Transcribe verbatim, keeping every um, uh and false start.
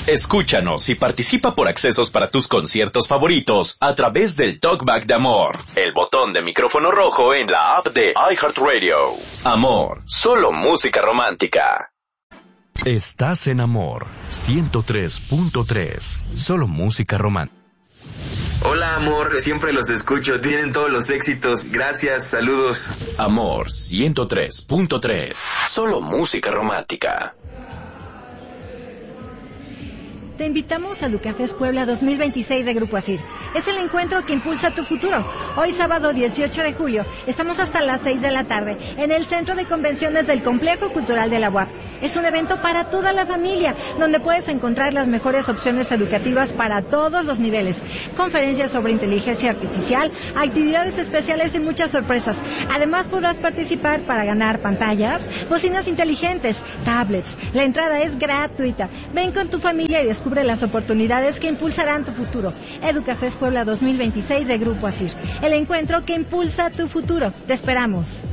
Escúchanos y participa por accesos para tus conciertos favoritos a través del Talkback de Amor, el botón de micrófono rojo en la app de iHeartRadio. Amor, solo música romántica. Estás en Amor ciento tres punto tres, solo música romántica. Hola amor, siempre los escucho, tienen todos los éxitos, gracias, saludos. Amor ciento tres punto tres, solo música romántica. Te invitamos a Ducafest Puebla dos mil veintiséis de Grupo Asir. Es el encuentro que impulsa tu futuro. Hoy sábado dieciocho de julio, estamos hasta las seis de la tarde en el Centro de Convenciones del Complejo Cultural de la U A P. Es un evento para toda la familia, donde puedes encontrar las mejores opciones educativas para todos los niveles. Conferencias sobre inteligencia artificial, actividades especiales y muchas sorpresas. Además podrás participar para ganar pantallas, bocinas inteligentes, tablets. La entrada es gratuita. Ven con tu familia y descubre las oportunidades que impulsarán tu futuro. Educafest Puebla dos mil veintiséis de Grupo Asir. El encuentro que impulsa tu futuro. Te esperamos.